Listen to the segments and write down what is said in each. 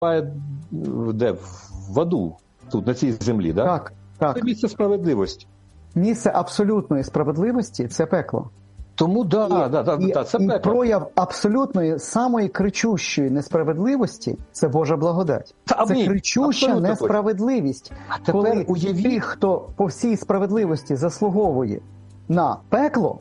перебуває де? В аду, тут, на цій землі, да? Так. Це місце справедливості. Місце абсолютної справедливості – це пекло. Тому, це пекло. І прояв абсолютної, самої кричущої несправедливості – це Божа благодать. Це кричуща несправедливість. Коли тих, хто по всій справедливості заслуговує на пекло,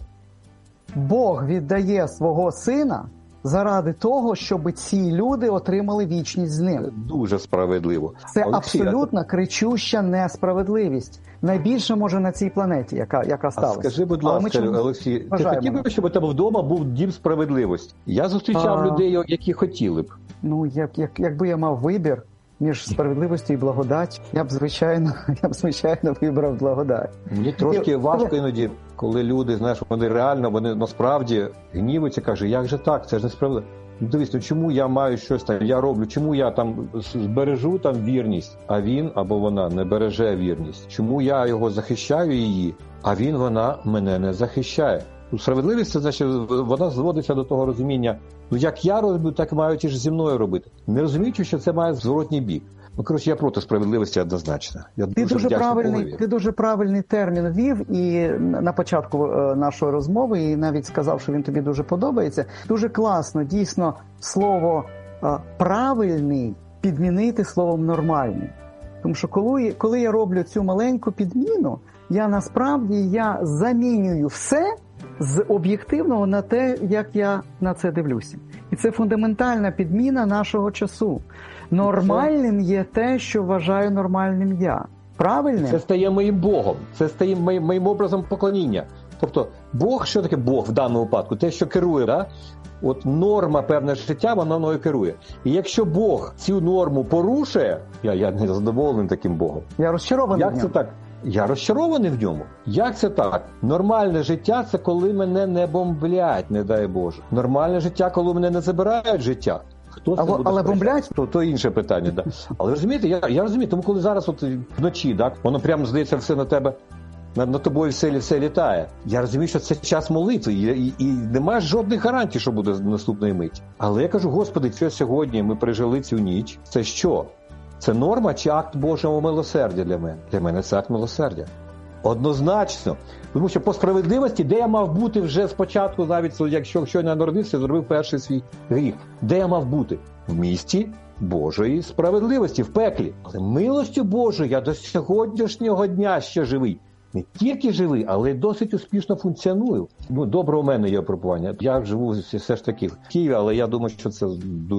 Бог віддає свого Сина заради того, щоб ці люди отримали вічність з ним. Дуже справедливо. Це абсолютно кричуща несправедливість. Найбільше, може, на цій планеті, яка сталася. Скажи, будь ласка, Олексій, ти хотів би, щоб у тебе вдома був дім справедливості? Я зустрічав людей, які хотіли б. Ну, якби я мав вибір між справедливістю і благодать, я б, звичайно, вибрав благодать. Мені трошки важко іноді, коли люди, знаєш, вони насправді гнівуються, кажуть, як же так, це ж несправедливо. Ну, дивись, чому я маю щось там, я роблю, чому я там збережу там вірність, а він або вона не береже вірність? Чому я його захищаю її, а вона мене не захищає? Справедливість, це значить, вона зводиться до того розуміння, як я роблю, так мають і ж зі мною робити. Не розуміючи, що це має зворотній бік. Коротше, я проти справедливості однозначно. Ти дуже правильний термін ввів і на початку нашої розмови, і навіть сказав, що він тобі дуже подобається. Дуже класно, дійсно, слово «правильний» підмінити словом «нормальний». Тому що коли я роблю цю маленьку підміну, я замінюю все з об'єктивного на те, як я на це дивлюся. І це фундаментальна підміна нашого часу. Нормальним є те, що вважаю нормальним я. Правильно? Це стає моїм Богом, це стає моїм образом поклоніння. Тобто Бог, що таке Бог в даному випадку? Те, що керує, да? От норма певне життя, вона мною керує. І якщо Бог цю норму порушує, я не задоволений таким Богом. Я розчарований. Як це так? Я розчарований в ньому. Як це так? Нормальне життя – це коли мене не бомблять, не дай Боже. Нормальне життя, коли мене не забирають життя. Хто це буде? Але бомблять? То інше питання, да. Але розумієте, я розумію, тому коли зараз от вночі, так, воно прямо здається все на тебе, над тобою все літає. Я розумію, що це час молитви, і немає жодних гарантій, що буде наступної миті. Але я кажу, Господи, що сьогодні ми пережили цю ніч, це що? Це норма чи акт Божого милосердя для мене? Для мене це акт милосердя. Однозначно. Тому що по справедливості, де я мав бути вже спочатку, навіть якщо я народився, зробив перший свій гріх. Де я мав бути? В місті Божої справедливості, в пеклі. Але милостю Божою я до сьогоднішнього дня ще живий. Не тільки живий, але й досить успішно функціоную. Добре у мене є випробування. Я живу все ж таки в Києві, але я думаю, що це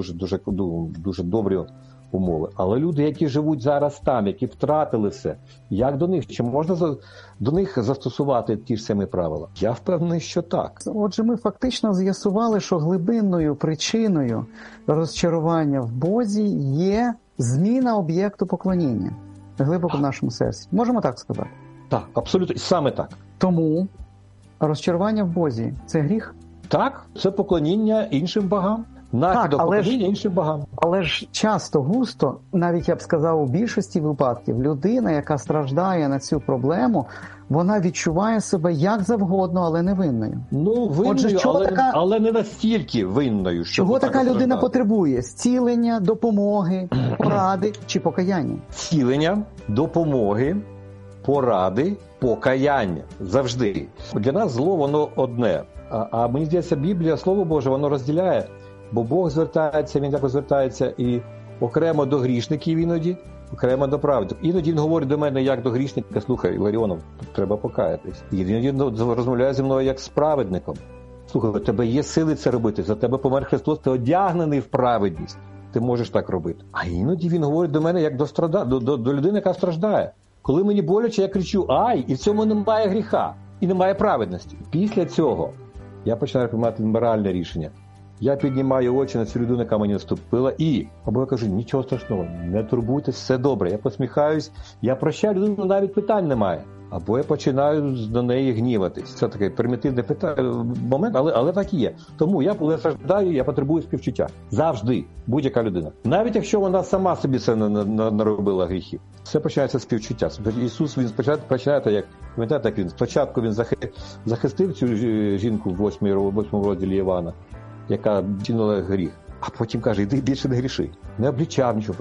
дуже добрі умови. Але люди, які живуть зараз там, які втратили все, як до них? Чи можна до них застосувати ті ж самі правила? Я впевнений, що так. Отже, ми фактично з'ясували, що глибинною причиною розчарування в Бозі є зміна об'єкту поклоніння глибоко в нашому серці. Можемо так сказати? Так, абсолютно. Саме так. Тому розчарування в Бозі – це гріх? Так, це поклоніння іншим богам. Поклоніння іншим богам. Але ж часто, густо, навіть я б сказав, у більшості випадків, людина, яка страждає на цю проблему, вона відчуває себе як завгодно, але не винною. Винною, але не настільки винною. Чого така людина потребує? Зцілення, допомоги, поради чи покаяння? Зцілення, допомоги, поради, покаяння. Завжди. Для нас зло, воно одне. А мені здається, Біблія, Слово Боже, воно розділяє. Бо Бог звертається, Він якось звертається і окремо до грішників іноді, окремо до праведників. Іноді Він говорить до мене як до грішника, слухай, Іларіонов, треба покаятись. І він розмовляє зі мною як з праведником. Слухай, у тебе є сили це робити, за тебе помер Христос, ти одягнений в праведність. Ти можеш так робити. А іноді Він говорить до мене як до людини, яка страждає. Коли мені боляче, я кричу «Ай!» і в цьому немає гріха, і немає праведності. Після цього я починаю приймати моральне рішення. Я піднімаю очі на цю людину, яка мені наступила, або я кажу, нічого страшного, не турбуйтесь, все добре. Я посміхаюсь, я прощаю людину, навіть питань немає. Або я починаю до неї гніватись. Це такий примітивний момент, але так і є. Тому я страждаю, я потребую співчуття. Завжди, будь-яка людина. Навіть якщо вона сама собі це наробила гріхів. Все починається з співчуття. Ісус, він починає, як він спочатку він захистив цю жінку в 8 розділі Івана, яка чинила гріх. А потім каже, іди більше не гріши. Не облічав нічого.